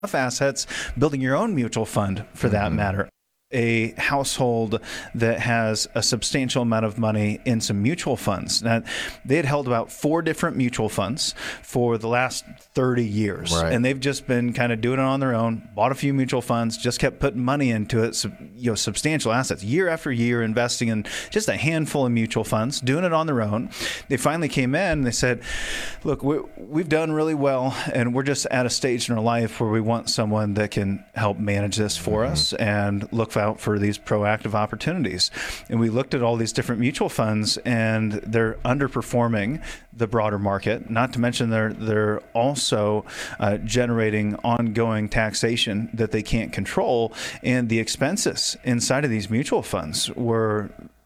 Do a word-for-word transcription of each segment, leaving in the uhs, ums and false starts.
assets, building your own mutual fund for that mm-hmm. matter. A household that has a substantial amount of money in some mutual funds. Now, they had held about four different mutual funds for the last thirty years. Right. And they've just been kind of doing it on their own, bought a few mutual funds, just kept putting money into it, you know, substantial assets, year after year, investing in just a handful of mutual funds, doing it on their own. They finally came in and they said, look, we, we've done really well, and we're just at a stage in our life where we want someone that can help manage this for mm-hmm. us and look out for these proactive opportunities. And we looked at all these different mutual funds, and they're underperforming the broader market. Not to mention they're they're also uh, generating ongoing taxation that they can't control, and the expenses inside of these mutual funds were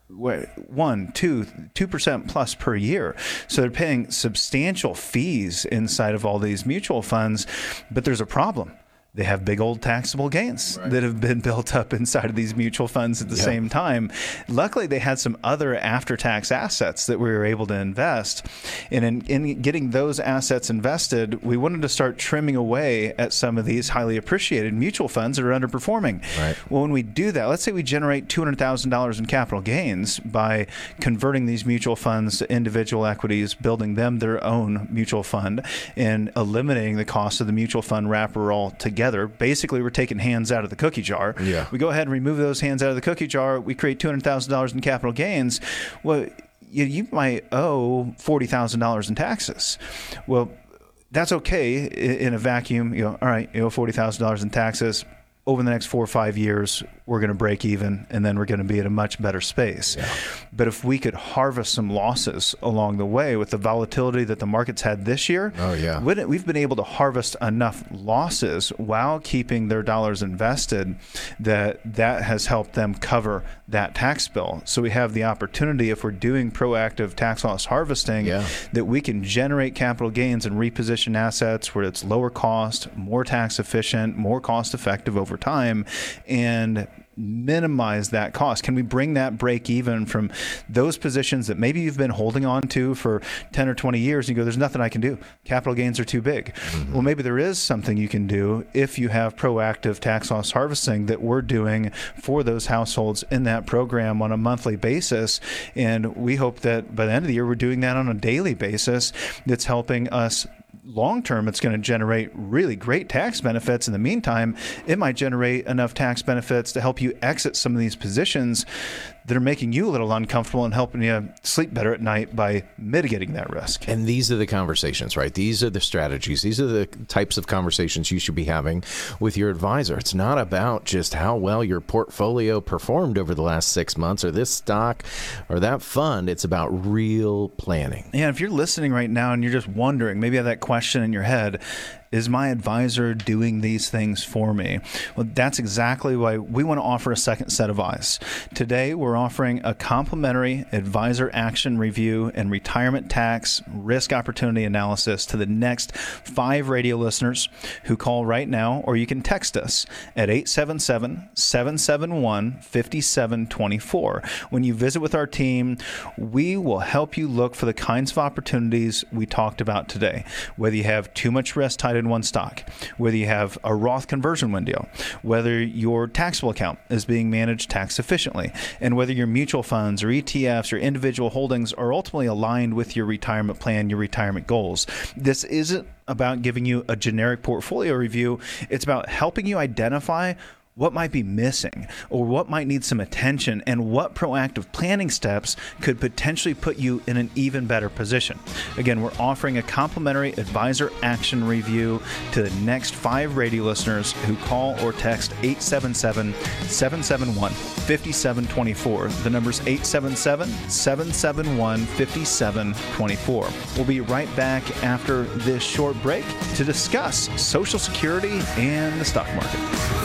one, two, two percent plus per year. So they're paying substantial fees inside of all these mutual funds, but there's a problem. They have big old taxable gains right. that have been built up inside of these mutual funds at the yep. same time. Luckily, they had some other after-tax assets that we were able to invest. And in, in getting those assets invested, we wanted to start trimming away at some of these highly appreciated mutual funds that are underperforming. Right. Well, when we do that, let's say we generate two hundred thousand dollars in capital gains by converting these mutual funds to individual equities, building them their own mutual fund, and eliminating the cost of the mutual fund wrapper altogether. Basically, we're taking hands out of the cookie jar. Yeah. We go ahead and remove those hands out of the cookie jar. We create two hundred thousand dollars in capital gains. Well, you, you might owe forty thousand dollars in taxes. Well, that's okay in a vacuum. You know, all right, you owe forty thousand dollars in taxes. Over the next four or five years, we're going to break even, and then we're going to be at a much better space. Yeah. But if we could harvest some losses along the way with the volatility that the markets had this year, oh, yeah. we've been able to harvest enough losses while keeping their dollars invested that that has helped them cover that tax bill. So we have the opportunity, if we're doing proactive tax loss harvesting, yeah. that we can generate capital gains and reposition assets where it's lower cost, more tax efficient, more cost effective over time, and minimize that cost. Can we bring that break even from those positions that maybe you've been holding on to for ten or twenty years, and you go, there's nothing I can do. Capital gains are too big. Mm-hmm. Well, maybe there is something you can do if you have proactive tax loss harvesting that we're doing for those households in that program on a monthly basis. And we hope that by the end of the year, we're doing that on a daily basis. That's helping us long term. It's going to generate really great tax benefits. In the meantime, it might generate enough tax benefits to help you exit some of these positions that are making you a little uncomfortable and helping you sleep better at night by mitigating that risk. And these are the conversations, right? These are the strategies. These are the types of conversations you should be having with your advisor. It's not about just how well your portfolio performed over the last six months or this stock or that fund. It's about real planning. Yeah, if you're listening right now and you're just wondering, maybe you have that question in your head, is my advisor doing these things for me? Well, that's exactly why we want to offer a second set of eyes. Today, we're offering a complimentary advisor action review and retirement tax risk opportunity analysis to the next five radio listeners who call right now, or you can text us at eight seven seven, seven seven one, five seven two four. When you visit with our team, we will help you look for the kinds of opportunities we talked about today. Whether you have too much risk tied in one stock, whether you have a Roth conversion window, whether your taxable account is being managed tax efficiently, and whether your mutual funds or E T Fs or individual holdings are ultimately aligned with your retirement plan, your retirement goals. This isn't about giving you a generic portfolio review. It's about helping you identify what might be missing or what might need some attention and what proactive planning steps could potentially put you in an even better position. Again, we're offering a complimentary advisor action review to the next five radio listeners who call or text eight seven seven, seven seven one, five seven two four. The number's eight seven seven, seven seven one, five seven two four. We'll be right back after this short break to discuss Social Security and the stock market.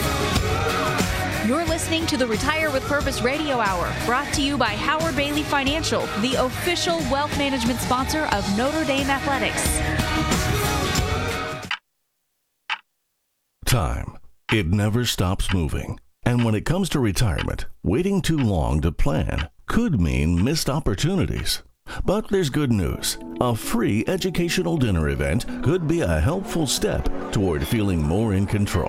You're listening to the Retire with Purpose Radio Hour, brought to you by Howard Bailey Financial, the official wealth management sponsor of Notre Dame Athletics. Time. It never stops moving. And when it comes to retirement, waiting too long to plan could mean missed opportunities. But there's good news. A free educational dinner event could be a helpful step toward feeling more in control.